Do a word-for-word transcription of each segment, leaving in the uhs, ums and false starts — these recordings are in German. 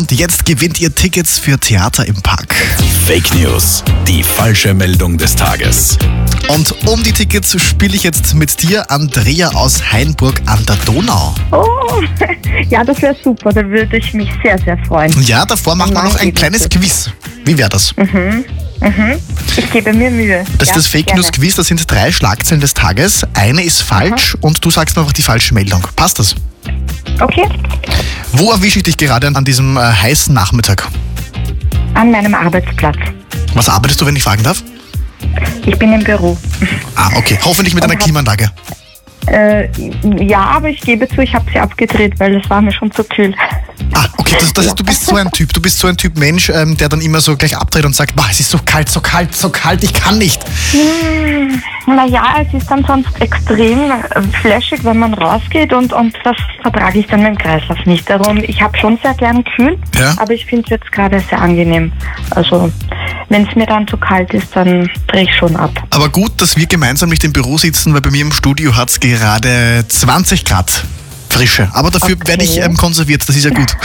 und jetzt gewinnt ihr Tickets für Theater im Park. Fake News, die falsche Meldung des Tages. Und um die Tickets spiele ich jetzt mit dir, Andrea aus Hainburg an der Donau. Oh, ja, das wäre super. Da würde ich mich sehr, sehr freuen. Ja, davor machen wir noch ein kleines Quiz. Wie wäre das? Mhm. Mhm. Ich gebe mir Mühe. Das ist ja, das Fake gerne. News Quiz, das sind drei Schlagzeilen des Tages. Eine ist falsch und du sagst mir einfach die falsche Meldung. Passt das? Okay, Wo erwische ich dich gerade an diesem äh, heißen Nachmittag? an meinem Arbeitsplatz. Was arbeitest du, wenn ich fragen darf? Ich bin im Büro. Ah, okay. Hoffentlich mit einer Klimaanlage. Äh, ja, aber ich gebe zu, ich habe sie abgedreht, weil es war mir schon zu kühl. Ah, okay, das, das ist, du bist so ein Typ. Du bist so ein Typ Mensch, ähm, der dann immer so gleich abdreht und sagt, boah, es ist so kalt, so kalt, so kalt, ich kann nicht. Hm, naja, es ist dann sonst extrem äh, flashig, wenn man rausgeht und, und das vertrage ich dann mit dem Kreislauf nicht. Darum, ich habe schon sehr gern kühl, Ja. aber ich finde es jetzt gerade sehr angenehm. Also, wenn es mir dann zu kalt ist, dann drehe ich schon ab. Aber gut, dass wir gemeinsam nicht im Büro sitzen, weil bei mir im Studio hat es gerade zwanzig Grad Frische. Aber dafür Okay. werde ich ähm, konserviert, das ist ja gut.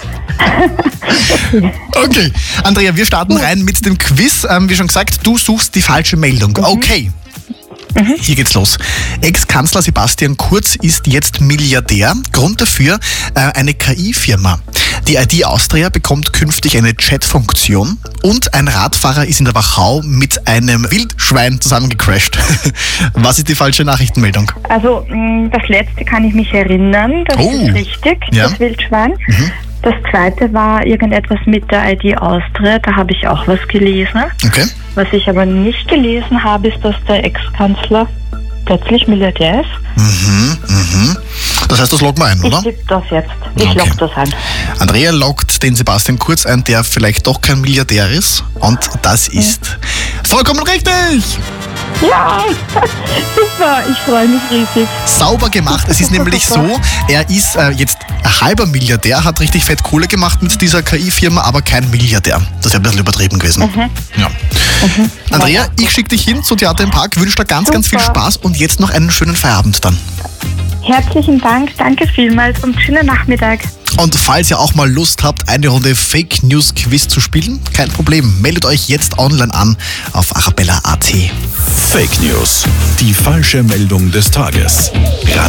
Okay, Andrea, wir starten rein mit dem Quiz. Ähm, wie schon gesagt, du suchst die falsche Meldung. Okay. Hier geht's los. Ex-Kanzler Sebastian Kurz ist jetzt Milliardär. Grund dafür äh, eine K I-Firma. Die I D Austria bekommt künftig eine Chat-Funktion und ein Radfahrer ist in der Wachau mit einem Wildschwein zusammengecrasht. Was ist die falsche Nachrichtenmeldung? Also, mh, das letzte kann ich mich erinnern, das Oh. ist richtig, Ja. das Wildschwein. Das zweite war irgendetwas mit der I D Austria, da habe ich auch was gelesen. Okay. Was ich aber nicht gelesen habe, ist, dass der Ex-Kanzler plötzlich Milliardär ist. Mhm, mhm. Das heißt, das loggen wir ein, Ich oder? tippe das jetzt. Ich Okay. logge das ein. Andrea loggt den Sebastian Kurz ein, der vielleicht doch kein Milliardär ist. Und das ist vollkommen richtig. Ja, super, ich freue mich riesig. Sauber gemacht. Es ist nämlich so, er ist äh, jetzt ein halber Milliardär, hat richtig fett Kohle gemacht mit dieser K I-Firma, aber kein Milliardär. Das wäre ein bisschen übertrieben gewesen. Ja. Andrea, ich schicke dich hin zu Theater im Park, wünsche dir ganz, ganz viel Super. Spaß und jetzt noch einen schönen Feierabend dann. Herzlichen Dank, danke vielmals und schönen Nachmittag. Und falls ihr auch mal Lust habt, eine Runde Fake News Quiz zu spielen, kein Problem. Meldet euch jetzt online an auf arabella punkt at. Fake News, die falsche Meldung des Tages.